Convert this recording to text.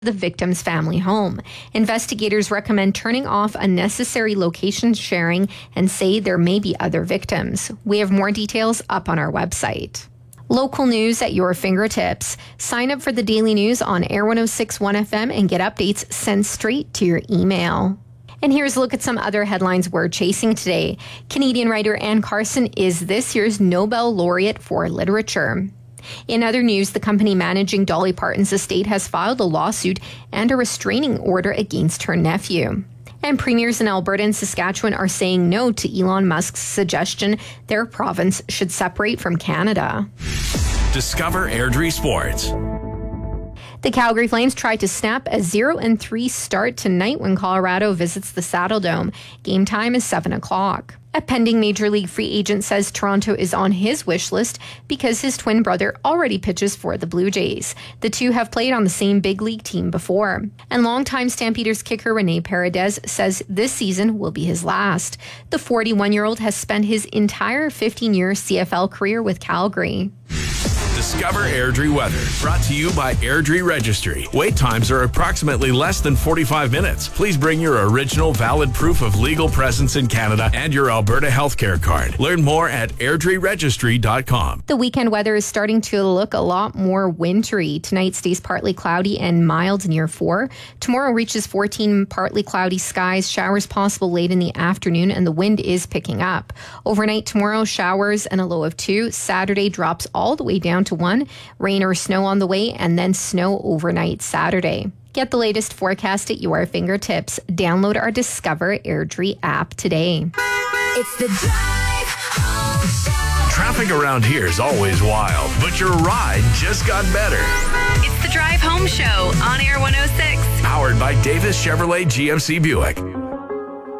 the victim's family home. Investigators recommend turning off unnecessary location sharing and say there may be other victims. We have more details up on our website. Local news at your fingertips. Sign up for the daily news on Air 106.1 FM and get updates sent straight to your email. And here's a look at some other headlines we're chasing today. Canadian writer Anne Carson is this year's Nobel laureate for literature. In other news, the company managing Dolly Parton's estate has filed a lawsuit and a restraining order against her nephew. And premiers in Alberta and Saskatchewan are saying no to Elon Musk's suggestion their province should separate from Canada. Discover Airdrie Sports. The Calgary Flames try to snap a 0-3 start tonight when Colorado visits the Saddle Dome. Game time is 7 o'clock. A pending Major League free agent says Toronto is on his wish list because his twin brother already pitches for the Blue Jays. The two have played on the same big league team before. And longtime Stampeders kicker Rene Paredes says this season will be his last. The 41-year-old has spent his entire 15-year CFL career with Calgary. Discover Airdrie weather. Brought to you by Airdrie Registry. Wait times are approximately less than 45 minutes. Please bring your original valid proof of legal presence in Canada and your Alberta healthcare card. Learn more at airdrieregistry.com. The weekend weather is starting to look a lot more wintry. Tonight stays partly cloudy and mild near 4. Tomorrow reaches 14, partly cloudy skies, showers possible late in the afternoon, and the wind is picking up. Overnight tomorrow, showers and a low of 2. Saturday drops all the way down to 1. Rain or snow on the way, and then snow overnight Saturday. Get the latest forecast at your fingertips. Download our Discover Airdrie app today. It's the Drive Home Show. Traffic around here is always wild, but your ride just got better. It's the Drive Home Show on Air 106. Powered by Davis Chevrolet GMC Buick.